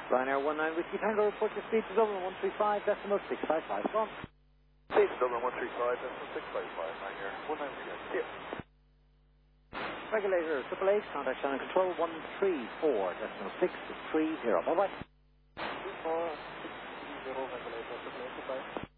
Ryanair 19 Whiskey Tango, report your speed to Dublin 135, decimal 655. Go on. Speed to Dublin 135, decimal 655, Ryanair 19 Whiskey. Regulator, 888, contact channel control 134, decimal 630. Bye-bye. 24, 630, regulator, 888, goodbye.